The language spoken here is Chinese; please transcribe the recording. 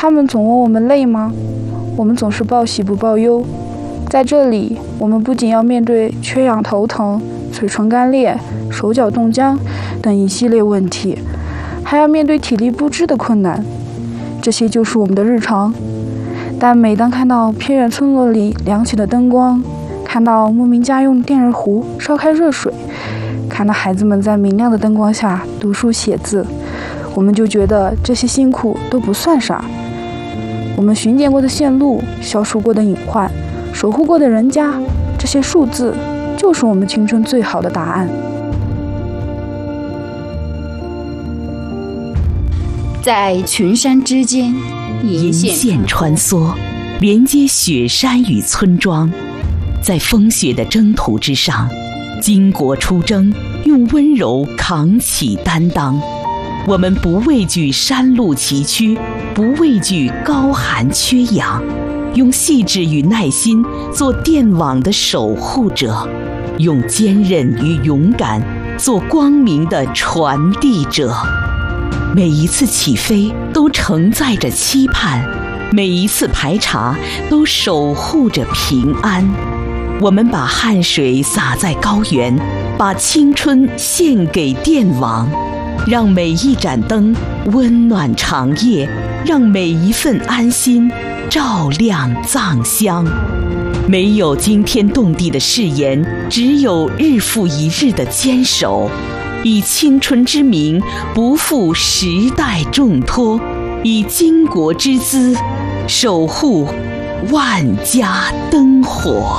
他们总问我们累吗？我们总是报喜不报忧。在这里，我们不仅要面对缺氧头疼、嘴唇干裂、手脚冻僵等一系列问题，还要面对体力不支的困难。这些就是我们的日常。但每当看到偏远村落里亮起的灯光，看到牧民家用电热壶烧开热水，看到孩子们在明亮的灯光下读书写字，我们就觉得这些辛苦都不算啥。我们巡检过的线路、消除过的隐患、守护过的人家，这些数字就是我们青春最好的答案。 在群山之间， 银线穿梭，连接雪山与村庄。在风雪的征途之上，巾帼出征，用温柔扛起担当。我们不畏惧山路崎岖，不畏惧高寒缺氧，用细致与耐心做电网的守护者，用坚韧与勇敢做光明的传递者。每一次起飞都承载着期盼，每一次排查都守护着平安。我们把汗水洒在高原，把青春献给电网，让每一盏灯温暖长夜，让每一份安心照亮藏乡。没有惊天动地的誓言，只有日复一日的坚守，以青春之名不负时代重托，以巾帼之姿守护万家灯火。